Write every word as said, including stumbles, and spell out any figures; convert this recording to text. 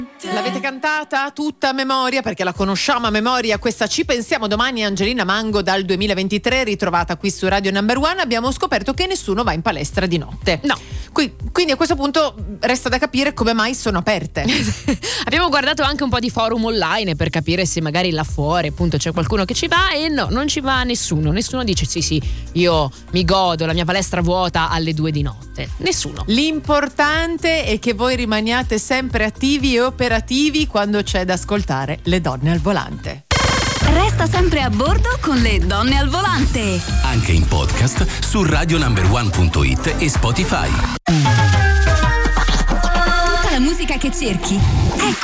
L'avete cantata tutta a memoria, perché la conosciamo a memoria questa Ci pensiamo domani. Angelina Mango dal duemilaventitré, ritrovata qui su Radio Number One. Abbiamo scoperto che nessuno va in palestra di notte. No. Qui, quindi a questo punto resta da capire come mai sono aperte. Abbiamo guardato anche un po' di forum online per capire se magari là fuori appunto c'è qualcuno che ci va, e no, non ci va nessuno. Nessuno dice sì sì, io mi godo la mia palestra vuota alle due di notte. Nessuno. L'importante è che voi rimaniate sempre attivi e operativi quando c'è da ascoltare Le Donne al Volante. Resta sempre a bordo con Le Donne al Volante. Anche in podcast su radio number one punto it e Spotify. Tutta la musica che cerchi. Ecco.